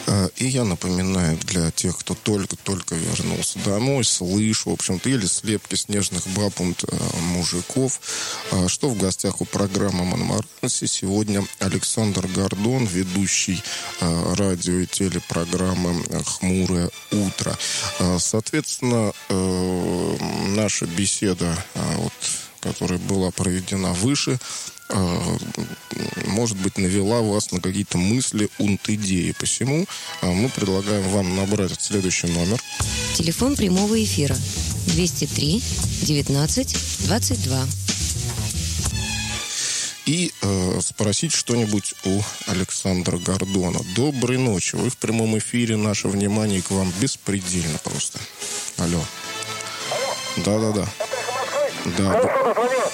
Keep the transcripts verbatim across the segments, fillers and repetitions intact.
И я напоминаю для тех, кто только-только вернулся домой, слышь, в общем-то, или слепки снежных баб и мужиков, что в гостях у программы «Монмаранси» сегодня Александр Гордон, ведущий радио и телепрограммы «Хмурое утро». Соответственно, наша беседа, вот, которая была проведена выше, может быть, навела вас на какие-то мысли, унт, идеи. Посему мы предлагаем вам набрать следующий номер. Телефон прямого эфира двести три девятнадцать двадцать два. И э, спросить что-нибудь у Александра Гордона. Доброй ночи. Вы в прямом эфире. Наше внимание к вам беспредельно просто. Алло. Да-да-да. Да.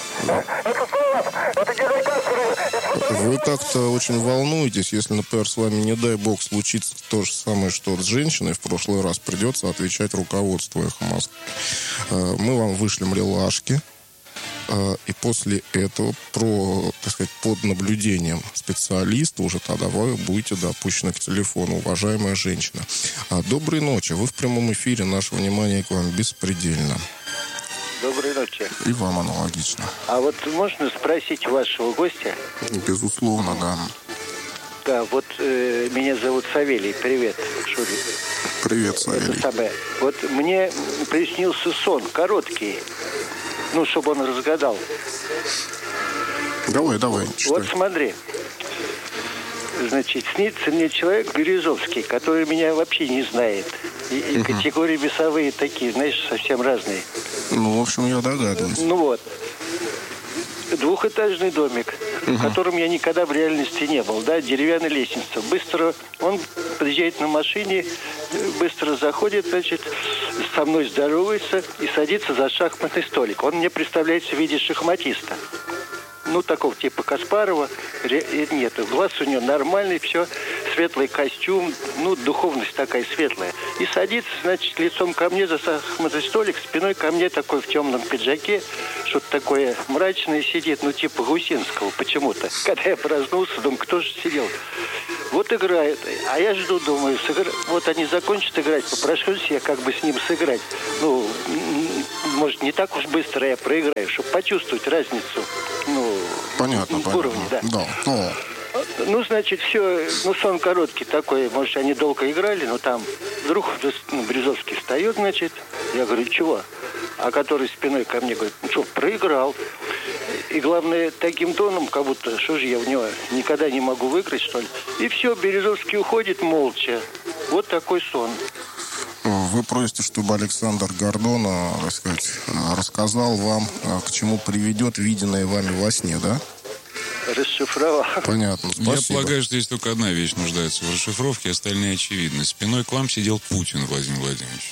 Вы как-то очень волнуетесь, если, например, с вами, не дай бог, случится то же самое, что с женщиной в прошлый раз, придется отвечать руководству «Эхо Москвы». Мы вам вышлем релашки, и после этого, про, так сказать, под наблюдением специалиста, уже тогда вы будете допущены к телефону, уважаемая женщина. Доброй ночи. Вы в прямом эфире. Наше внимание к вам беспредельно. Доброй ночи. И вам аналогично. А вот можно спросить вашего гостя? Безусловно, да. Да, вот э, меня зовут Савелий. Привет, Шури. Привет, Савелий. Это самое. Вот мне приснился сон, короткий. Ну, чтобы он разгадал. Давай, давай, читай. Вот смотри. Значит, снится мне человек Березовский, который меня вообще не знает. И, и угу. Категории весовые такие, знаешь, совсем разные. Ну, в общем, я догадываюсь. Ну вот. Двухэтажный домик, угу. в котором я никогда в реальности не был, да, деревянная лестница. Быстро он подъезжает на машине, быстро заходит, значит, со мной здоровается и садится за шахматный столик. Он мне представляется в виде шахматиста. Ну, такого типа Каспарова. Нет, глаз у него нормальный, все. Светлый костюм, ну, духовность такая светлая. И садится, значит, лицом ко мне за шахматный столик, спиной ко мне такой в темном пиджаке, что-то такое мрачное сидит, ну, типа Гусинского почему-то. Когда я проснулся, думаю, кто же сидел? Вот играет. А я жду, думаю, сыгра... вот они закончат играть, попрошусь я как бы с ним сыграть. Ну, может, не так уж быстро я проиграю, чтобы почувствовать разницу. Ну, понятно, в уровне, понятно. да. Да. Но... Ну, значит, все, ну, сон короткий такой, может, они долго играли, но там вдруг ну, Березовский встает, значит, я говорю, чего? А который спиной ко мне говорит, ну что, проиграл. И главное, таким тоном, как будто, что же я в него никогда не могу выиграть, что ли. И все, Березовский уходит молча. Вот такой сон. Вы просите, чтобы Александр Гордон, так сказать, рассказал вам, к чему приведет виденное вами во сне, да? Расшифровал. Понятно, спасибо. Я полагаю, что здесь только одна вещь нуждается в расшифровке, остальные очевидны. Спиной к вам сидел Путин, Владимир Владимирович.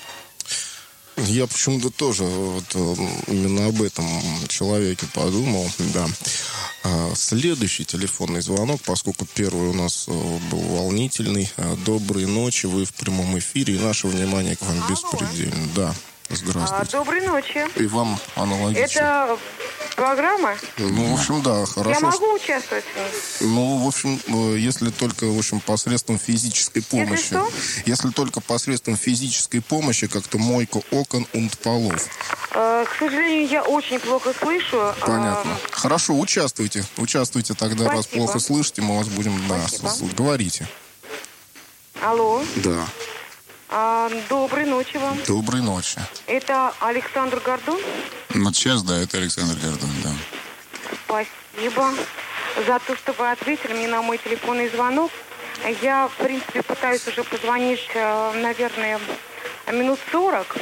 Я почему-то тоже вот именно об этом человеке подумал, да. Следующий телефонный звонок, поскольку первый у нас был волнительный. Доброй ночи, вы в прямом эфире, и наше внимание к вам Алло. Беспредельно. Да, здравствуйте. А, доброй ночи. И вам аналогично. Это программа? Ну, в общем, да, хорошо. Я могу участвовать в ней? Ну, в общем, если только, в общем, посредством физической помощи. Если что? Если только посредством физической помощи, как-то мойка окон und полов. Э, к сожалению, я очень плохо слышу. Понятно. Э, Хорошо, участвуйте. Участвуйте тогда, спасибо. Раз плохо слышите, мы вас будем... Спасибо. Да, говорите. Алло. Да. А, доброй ночи вам. Доброй ночи. Это Александр Гордон? Вот сейчас, да, это Александр Гордон, да. Спасибо за то, что вы ответили мне на мой телефонный звонок. Я, в принципе, пытаюсь уже позвонить, наверное, минут сорок.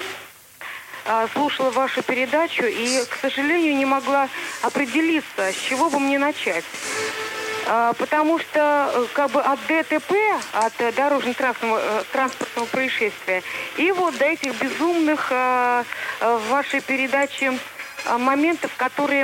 Слушала вашу передачу и, к сожалению, не могла определиться, с чего бы мне начать. Потому что как бы от ДТП, от дорожно-транспортного транспортного происшествия, и вот до этих безумных в вашей передаче моментов, которые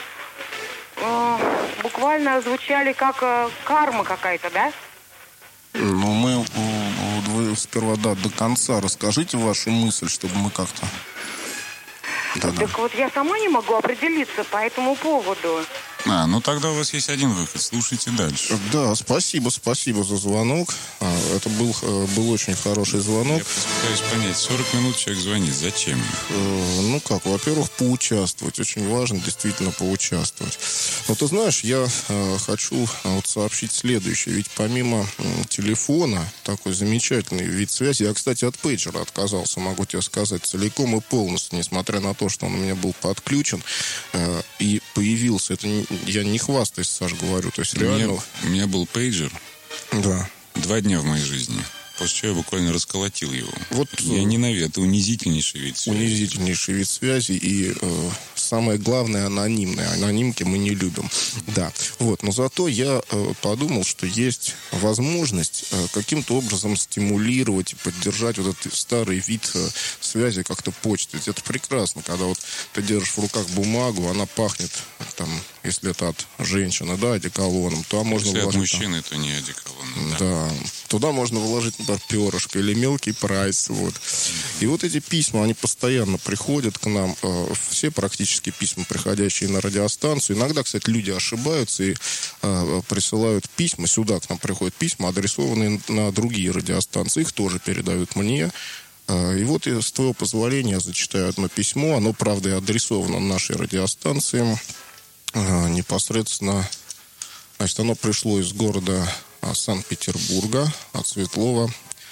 буквально звучали как карма какая-то, да? Ну, мы вы сперва, да, до конца расскажите вашу мысль, чтобы мы как-то... Да, так да. Вот я сама не могу определиться по этому поводу. А, ну тогда у вас есть один выход. Слушайте дальше. Да, спасибо, спасибо за звонок. А, это был, был очень хороший звонок. Я пытаюсь понять, сорок минут человек звонит. Зачем? Э, ну как, во-первых, поучаствовать. Очень важно действительно поучаствовать. Но ты знаешь, я э, хочу вот сообщить следующее. Ведь помимо э, телефона, такой замечательный вид связи. Я, кстати, от пейджера отказался, могу тебе сказать, целиком и полностью, несмотря на то, что он у меня был подключен э, и появился. Это не, я не хвастаюсь, Саш, говорю. То есть у реально... Меня, у меня был пейджер. Да. Два дня в моей жизни. После чего я буквально расколотил его. Вот, я ненавижу. Это унизительнейший вид связи. Унизительнейший вид связи. И э, самое главное, анонимное. Анонимки мы не любим. Да. Вот. Но зато я э, подумал, что есть возможность э, каким-то образом стимулировать и поддержать вот этот старый вид э, связи, как-то почты. Ведь это прекрасно, когда вот ты держишь в руках бумагу, она пахнет, там, если это от женщины, да, одеколоном, то можно если вложить... от мужчины, там, то не одеколоном. Да. да. Туда можно вложить, например, перышко или мелкий прайс. Вот. И вот эти письма, они постоянно приходят к нам. Э, все практически письма, приходящие на радиостанцию. Иногда, кстати, люди ошибаются и э, присылают письма. Сюда к нам приходят письма, адресованные на другие радиостанции. Их тоже передают мне. Э, и вот, я, с твоего позволения, я зачитаю одно письмо. Оно, правда, и адресовано нашей радиостанции. Э, непосредственно, значит, оно пришло из города Санкт-Петербурга, от Светлова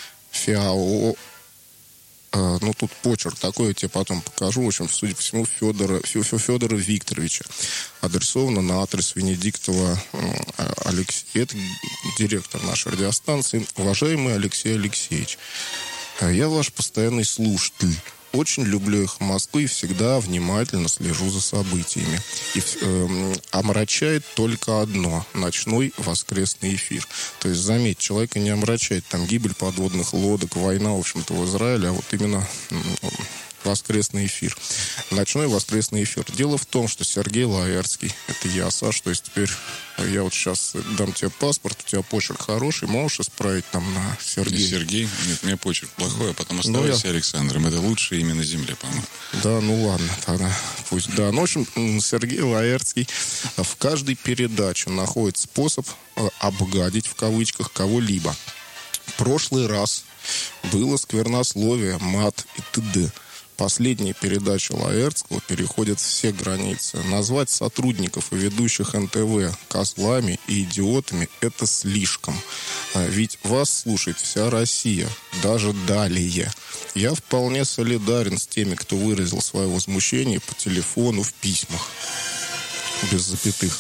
ФИАО. А, ну, тут почерк такой, я тебе потом покажу. В общем, судя по всему, Федора, Федора Викторовича. Адресовано на адрес Венедиктова Алексей. Это директор нашей радиостанции. Уважаемый Алексей Алексеевич, я ваш постоянный слушатель. Очень люблю «Эхо Москвы» и всегда внимательно слежу за событиями. И э, омрачает только одно – ночной воскресный эфир. То есть, заметь, человека не омрачает там гибель подводных лодок, война, в общем-то, в Израиле, а вот именно э, воскресный эфир. Ночной воскресный эфир. Дело в том, что Сергей Лаэртский, это я, Саш, то есть теперь я вот сейчас дам тебе паспорт, у тебя почерк хороший, можешь исправить там на Сергей? Сергей? Нет, у меня почерк плохой, а потом оставайся ну, я... Александром. Это лучшее имя на земле, по-моему. Да, ну ладно, тогда пусть. Да, ну, в общем, Сергей Лаэртский в каждой передаче находит способ обгадить, в кавычках, кого-либо. В прошлый раз было сквернословие, мат и т.д. Последняя передача Лаэртского переходит все границы. Назвать сотрудников и ведущих эн тэ вэ козлами и идиотами – это слишком. Ведь вас слушает вся Россия, даже далее. Я вполне солидарен с теми, кто выразил свое возмущение по телефону в письмах. Без запятых.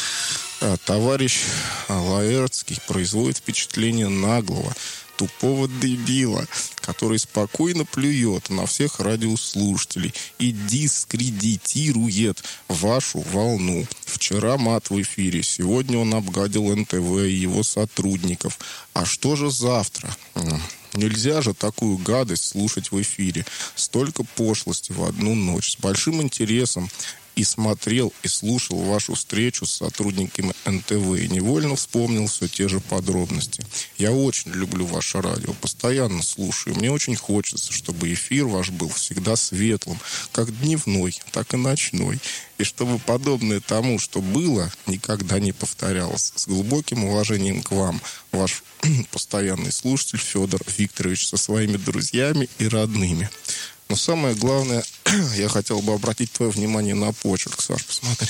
Товарищ Лаэртский производит впечатление наглого, тупого дебила, который спокойно плюет на всех радиослушателей и дискредитирует вашу волну. Вчера мат в эфире, сегодня он обгадил эн тэ вэ и его сотрудников. А что же завтра? Нельзя же такую гадость слушать в эфире. Столько пошлости в одну ночь. С большим интересом и смотрел, и слушал вашу встречу с сотрудниками эн тэ вэ. И невольно вспомнил все те же подробности. Я очень люблю ваше радио, постоянно слушаю. Мне очень хочется, чтобы эфир ваш был всегда светлым, как дневной, так и ночной. И чтобы подобное тому, что было, никогда не повторялось. С глубоким уважением к вам, ваш постоянный слушатель Федор Викторович со своими друзьями и родными. Но самое главное, я хотел бы обратить твое внимание на почерк. Саш, посмотри.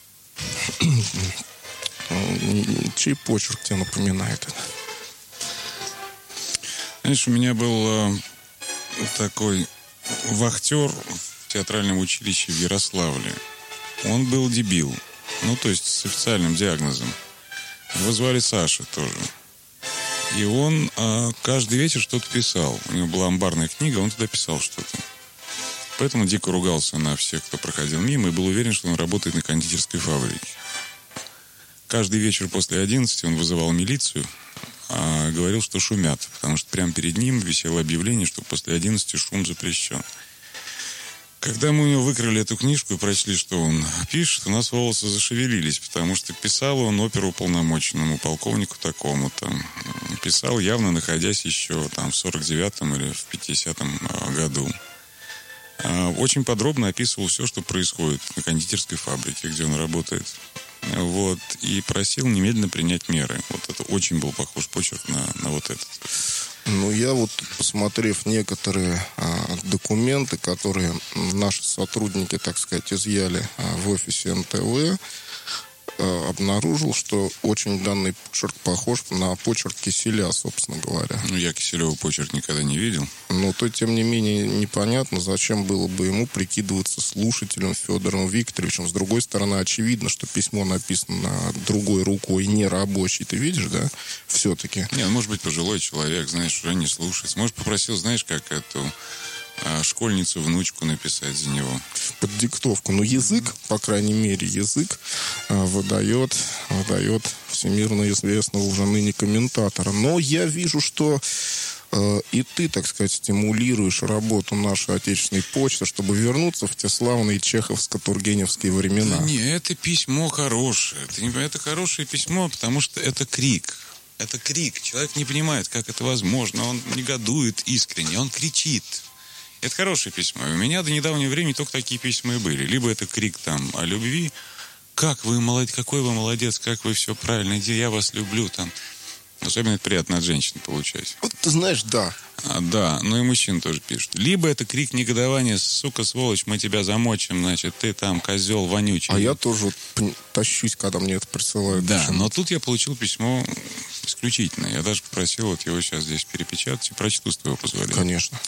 Чей почерк тебе напоминает это? Знаешь, у меня был э, такой вахтер в театральном училище в Ярославле. Он был дебил. Ну, то есть с официальным диагнозом. Его звали Саша тоже. И он а, каждый вечер что-то писал. У него была амбарная книга, он туда писал что-то. Поэтому дико ругался на всех, кто проходил мимо, и был уверен, что он работает на кондитерской фабрике. Каждый вечер после одиннадцати он вызывал милицию, а говорил, что шумят, потому что прямо перед ним висело объявление, что после одиннадцати шум запрещен. Когда мы у него выкрали эту книжку и прочли, что он пишет, у нас волосы зашевелились, потому что писал он оперуполномоченному полковнику такому-то. Писал, явно находясь еще там в сорок девятом или в пятидесятом году. Очень подробно описывал все, что происходит на кондитерской фабрике, где он работает. Вот, и просил немедленно принять меры. Вот это очень был похож почерк на, на вот этот. Ну, я вот, посмотрев некоторые а, документы, которые наши сотрудники, так сказать, изъяли а, в офисе эн тэ вэ, а, обнаружил, что очень данный почерк похож на почерк Киселя, собственно говоря. Ну, я Киселева почерк никогда не видел. Но то, тем не менее, непонятно, зачем было бы ему прикидываться слушателем Федором Викторовичем. С другой стороны, очевидно, что письмо написано на другой рукой, не рабочей. Ты видишь, да? Все-таки. Нет, может быть, пожилой человек, знаешь, уже не слушается. Может, попросил, знаешь, как эту а, школьницу, внучку написать за него. Под диктовку. Но язык, по крайней мере, язык а, выдает, выдает всемирно известного уже ныне комментатора. Но я вижу, что а, и ты, так сказать, стимулируешь работу нашей отечественной почты, чтобы вернуться в те славные чеховско-тургеневские времена. Да не, это письмо хорошее. Это, не, это хорошее письмо, потому что это крик. Это крик. Человек не понимает, как это возможно. Он негодует искренне. Он кричит. Это хорошее письмо. И у меня до недавнего времени только такие письма и были. Либо это крик там о любви. Как вы молодец, какой вы молодец, как вы все правильно делаете, я вас люблю там. Особенно это приятно от женщин получать. Вот ты знаешь, да. А, да, ну и мужчин тоже пишут. Либо это крик негодования, сука, сволочь, мы тебя замочим, значит, ты там козел вонючий. А я тоже вот тащусь, когда мне это присылают. Да, почему-то. но тут я получил письмо исключительно. Я даже попросил вот его сейчас здесь перепечатать и прочту с твоего позволения. Конечно.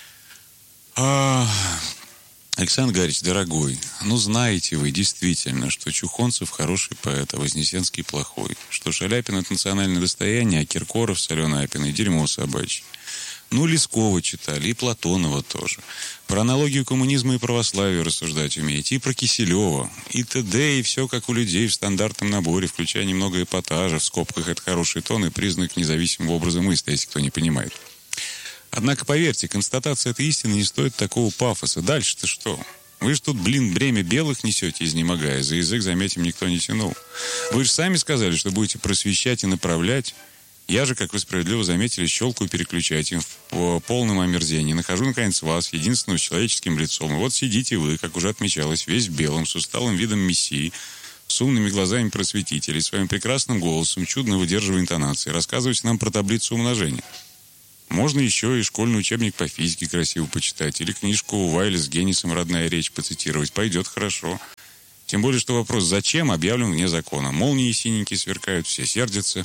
А, Александр Гарич, дорогой, ну знаете вы действительно, что Чухонцев хороший поэт, а Вознесенский плохой, что Шаляпин — это национальное достояние, а Киркоров с Аленой Апиной — дерьмо собачье. Ну, Лескова читали, и Платонова тоже. Про аналогию коммунизма и православия рассуждать умеете, и про Киселева, и т.д., и все как у людей в стандартном наборе, включая немного эпатажа, в скобках это хороший тон и признак независимого образа мысли, если кто не понимает. Однако, поверьте, констатация этой истины не стоит такого пафоса. Дальше-то что? Вы же тут, блин, бремя белых несете, изнемогая. За язык, заметим, никто не тянул. Вы же сами сказали, что будете просвещать и направлять. Я же, как вы справедливо заметили, щелкаю переключать им в полном омерзении. Нахожу, наконец, вас, единственного с человеческим лицом. И вот сидите вы, как уже отмечалось, весь в белом, с усталым видом мессии, с умными глазами просветителей, своим прекрасным голосом, чудно выдерживая интонации, рассказываете нам про таблицу умножения. Можно еще и школьный учебник по физике красиво почитать, или книжку Вайля с Генисом «Родная речь» поцитировать. Пойдет хорошо. Тем более, что вопрос «зачем?» объявлен вне закона. Молнии синенькие сверкают, все сердятся.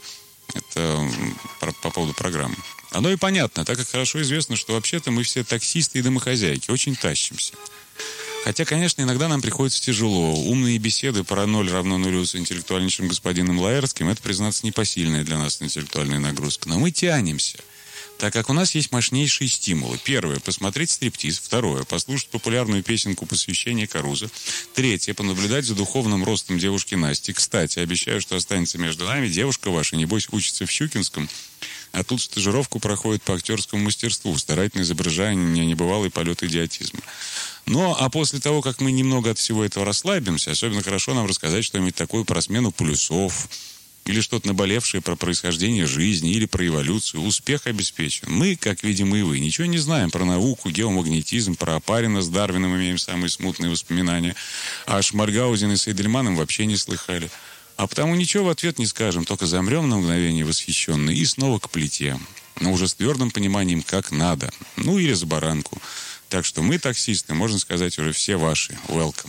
Это по поводу программы. Оно и понятно, так как хорошо известно, что вообще-то мы все таксисты и домохозяйки, очень тащимся. Хотя, конечно, иногда нам приходится тяжело. Умные беседы про ноль равно нулю с интеллектуальнейшим господином Лаэрским — это, признаться, непосильная для нас интеллектуальная нагрузка. Но мы тянемся, так как у нас есть мощнейшие стимулы. Первое — посмотреть стриптиз. Второе — послушать популярную песенку посвящения Каруза. Третье — понаблюдать за духовным ростом девушки Насти. Кстати, обещаю, что останется между нами. Девушка ваша, небось, учится в Щукинском, а тут стажировку проходит по актерскому мастерству, старательно изображая небывалый полет идиотизма. Ну, а после того, как мы немного от всего этого расслабимся, особенно хорошо нам рассказать что-нибудь такое про смену полюсов, или что-то наболевшее про происхождение жизни, или про эволюцию. Успех обеспечен. Мы, как видим и вы, ничего не знаем про науку, геомагнетизм, про Опарина с Дарвином имеем самые смутные воспоминания. А Шмальгаузен с Эйдельманом вообще не слыхали. А потому ничего в ответ не скажем, только замрем на мгновение восхищенные и снова к плите. Но уже с твердым пониманием, как надо. Ну, или за баранку. Так что мы, таксисты, можно сказать, уже все ваши. Welcome.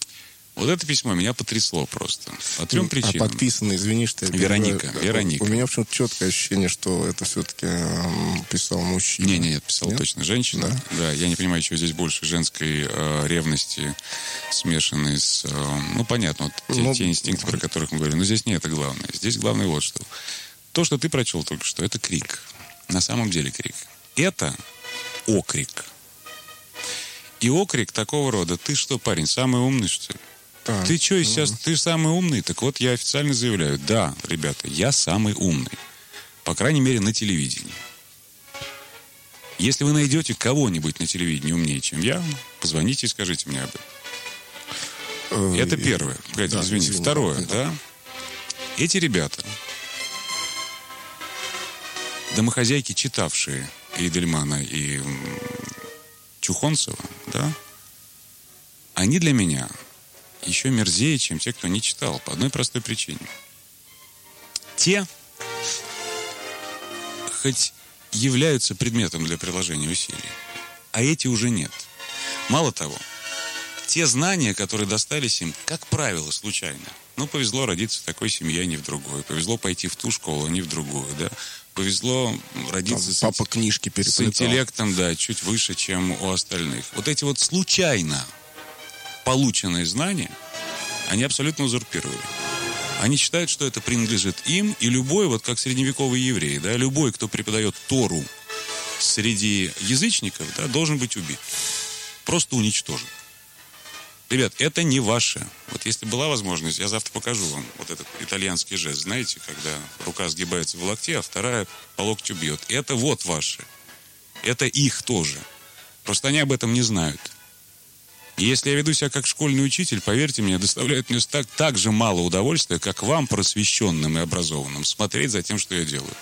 Вот это письмо меня потрясло просто. По трем причинам. А подписано, извини, что я... Вероника, перебиваю. Вероника. У меня почему-то четкое ощущение, что это все-таки писал мужчина. Не, не, нет, писал нет? точно женщина. Да? Да, я не понимаю, что здесь больше женской э, ревности, смешанной с... Э, ну, понятно, вот те, ну, те инстинкты, про которых мы говорим. Но здесь не это главное. Здесь главное вот что. То, что ты прочел только что, это крик. На самом деле крик. Это окрик. И окрик такого рода. Ты что, парень, самый умный, что ли? Да. Ты что, сейчас, ты самый умный? Так вот, я официально заявляю, да, ребята, я самый умный. По крайней мере, на телевидении. Если вы найдете кого-нибудь на телевидении умнее, чем я, позвоните и скажите мне об этом. Это первое. Погоди, да, извини. извини. Второе, да. да. Эти ребята, домохозяйки, читавшие Эйдельмана и Чухонцева, да, они для меня еще мерзее, чем те, кто не читал. По одной простой причине. Те, хоть являются предметом для приложения усилий, а эти уже нет. Мало того, те знания, которые достались им, как правило, случайно. Ну, повезло родиться в такой семье, а не в другой. Повезло пойти в ту школу, а не в другую, да. Повезло родиться с, папа книжки с интеллектом, да, чуть выше, чем у остальных. Вот эти вот случайно полученные знания, они абсолютно узурпировали. Они считают, что это принадлежит им, и любой, вот как средневековый еврей, да, любой, кто преподает Тору среди язычников, да, должен быть убит. Просто уничтожен. Ребят, это не ваше. Вот если была возможность, я завтра покажу вам вот этот итальянский жест. Знаете, когда рука сгибается в локте, а вторая по локтю бьет. Это вот ваше. Это их тоже. Просто они об этом не знают. И если я веду себя как школьный учитель, поверьте мне, доставляет мне так, так же мало удовольствия, как вам, просвещенным и образованным, смотреть за тем, что я делаю.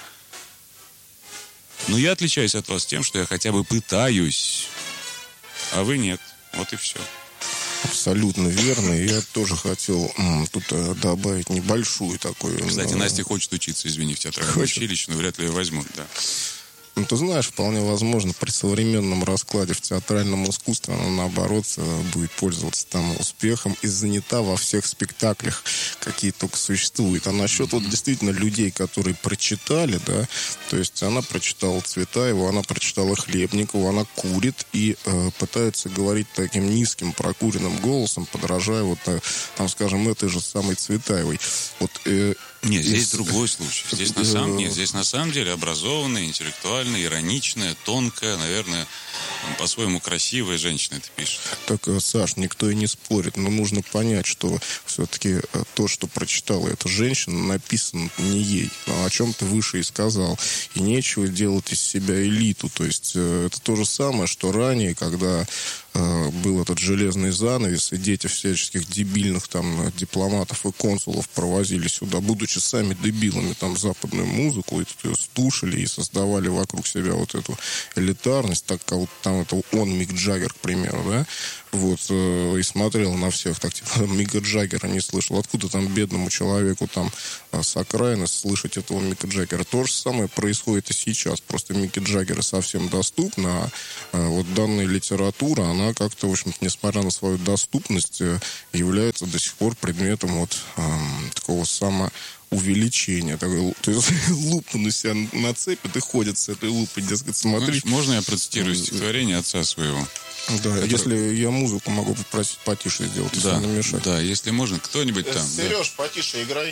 Но я отличаюсь от вас тем, что я хотя бы пытаюсь, а вы нет. Вот и все. Абсолютно верно. Я тоже хотел м, тут э, добавить небольшую такую... Кстати, но... Настя хочет учиться, извини, в театральном училище, но вряд ли ее возьмут, да. Ну, ты знаешь, вполне возможно, при современном раскладе в театральном искусстве она, наоборот, будет пользоваться там успехом и занята во всех спектаклях, какие только существуют. А насчет вот действительно людей, которые прочитали, да, то есть она прочитала Цветаеву, она прочитала Хлебникову, она курит и э, пытается говорить таким низким прокуренным голосом, подражая вот, э, там, скажем, этой же самой Цветаевой. Вот, э, Нет, здесь из... другой случай. Здесь на самом, нет, здесь на самом деле образованная, интеллектуальная, ироничная, тонкая, наверное, по-своему красивая женщина это пишет. Так, Саш, никто и не спорит, но нужно понять, что все-таки то, что прочитала эта женщина, написано не ей, а о чем-то выше и сказал. И нечего делать из себя элиту. То есть это то же самое, что ранее, когда был этот железный занавес, и дети всяческих дебильных там дипломатов и консулов провозили сюда, будучи сами дебилами, там западную музыку, и тут ее слушали и создавали вокруг себя вот эту элитарность, так как вот там это он, Мик Джаггер, к примеру, да, вот, и смотрел на всех, так типа Мика Джаггера не слышал. Откуда там бедному человеку там с окраины слышать этого Мика Джаггера? То же самое происходит и сейчас. Просто Мики Джаггера совсем доступна, а вот данная литература, она как-то, в общем-то, несмотря на свою доступность, является до сих пор предметом вот э, такого самоувеличения. Такой, то есть лупу на себя нацепят и ходят с этой лупой, дескать, смотри. Знаешь, можно я процитирую стихотворение отца своего? Да, это... если я музыку могу попросить потише сделать, если да, не мешать. Да, если можно, кто-нибудь там. Сереж, да. потише играй.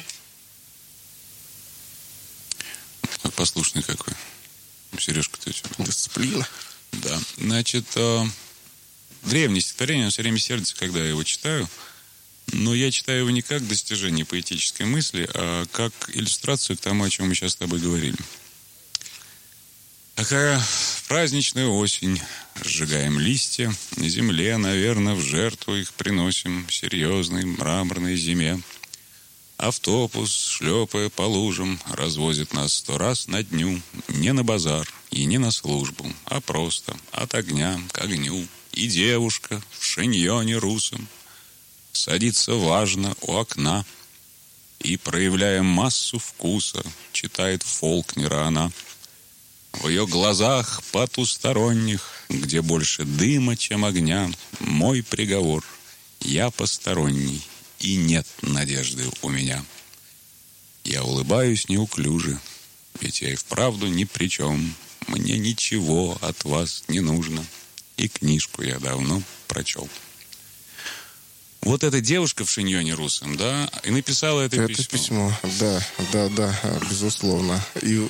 Послушный какой. Сережка, ты что? Дисциплина. Да, значит, э, древнее стихотворение, он все время сердится, когда я его читаю. Но я читаю его не как достижение поэтической мысли, а как иллюстрацию к тому, о чем мы сейчас с тобой говорили. Какая праздничная осень. Сжигаем листья, на земле, наверное, в жертву их приносим серьезной мраморной зиме. Автобус, шлепая по лужам, развозит нас сто раз на дню. Не на базар и не на службу, а просто от огня к огню. И девушка в шиньоне русом садится важно у окна и, проявляя массу вкуса, читает Фолкнера она. В ее глазах потусторонних, где больше дыма, чем огня, мой приговор, я посторонний, и нет надежды у меня. Я улыбаюсь неуклюже, ведь я и вправду ни при чем. Мне ничего от вас не нужно, и книжку я давно прочел. Вот эта девушка в шиньоне русом, да, и написала это, это письмо. письмо. Да, да, да, безусловно. И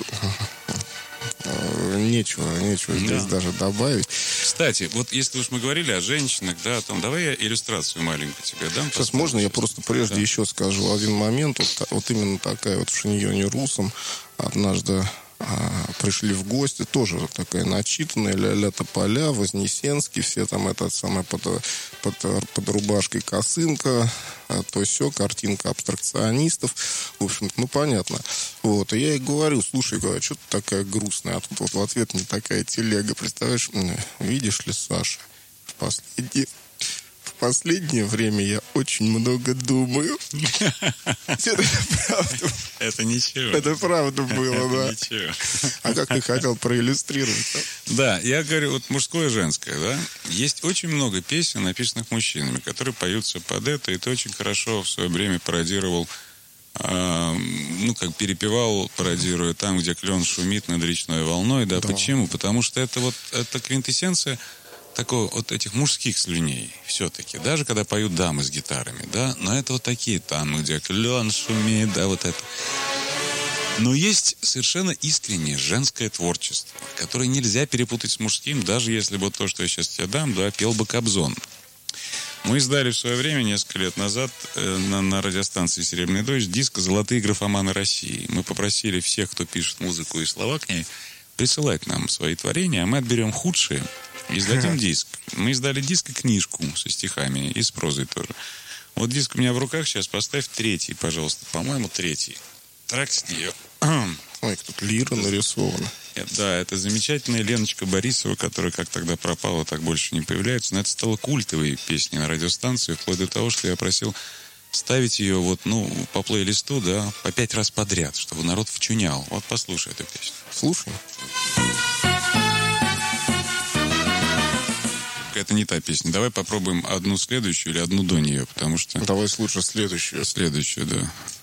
нечего, нечего да. здесь даже добавить. Кстати, вот если уж мы говорили о женщинах, да, о том, давай я иллюстрацию маленькую тебе дам. Сейчас можно я просто прежде да. еще скажу один момент. Вот, вот именно такая вот в шиньоне русом однажды а, пришли в гости, тоже такая начитанная, ля-ля тополя, Вознесенский, все там этот самый под, под, под рубашкой косынка, а то все, картинка абстракционистов. В общем, ну, понятно. Вот, и я ей говорю, слушай, говорю, что ты такая грустная? А тут вот в ответ мне такая телега, представляешь, видишь ли, Саша, в последние, в последнее время я очень много думаю. Это правда. Это ничего. Это правда было, да. Ничего. А как ты хотел проиллюстрировать? Да, я говорю, вот мужское и женское, да. Есть очень много песен, написанных мужчинами, которые поются под это, и ты очень хорошо в свое время пародировал, э, ну, как перепевал, пародируя там, где клен шумит над речной волной, да. Да. Почему? Потому что это вот, это квинтэссенция такого, вот этих мужских слюней все-таки, даже когда поют дамы с гитарами, да, но это вот такие там, где клен шумит, да, вот это. Но есть совершенно искреннее женское творчество, которое нельзя перепутать с мужским, даже если бы то, что я сейчас тебе дам, да, пел бы Кобзон. Мы издали в свое время, несколько лет назад, э, на, на радиостанции «Серебряный дождь» диск «Золотые графоманы России». Мы попросили всех, кто пишет музыку и слова к ней, присылать нам свои творения, а мы отберем худшие и издадим диск. Мы издали диск и книжку со стихами и с прозой тоже. Вот диск у меня в руках, сейчас поставь третий, пожалуйста. По-моему, третий. Трек с нее. Ой, тут лира нарисована. Да, это замечательная Леночка Борисова, которая как тогда пропала, так больше не появляется. Но это стало культовой песней на радиостанции, вплоть до того, что я просил ставить ее вот, ну, по плейлисту, да, по пять раз подряд, чтобы народ вчунял. Вот послушай эту песню. Слушай. Это не та песня. Давай попробуем одну следующую или одну до нее, потому что... Давай лучше следующую. Следующую, да.